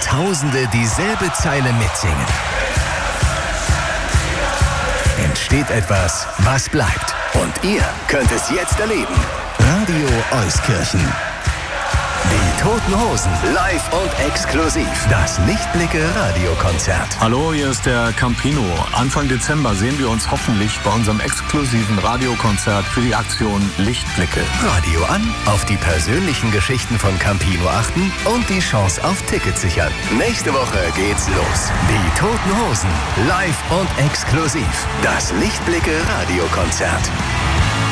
Tausende dieselbe Zeile mitsingen. Entsteht etwas, was bleibt. Und ihr könnt es jetzt erleben. Radio Euskirchen. Die Toten Hosen, live und exklusiv. Das Lichtblicke-Radiokonzert. Hallo, hier ist der Campino. Anfang Dezember sehen wir uns hoffentlich bei unserem exklusiven Radiokonzert für die Aktion Lichtblicke. Radio an, auf die persönlichen Geschichten von Campino achten und die Chance auf Tickets sichern. Nächste Woche geht's los. Die Toten Hosen, live und exklusiv. Das Lichtblicke-Radiokonzert.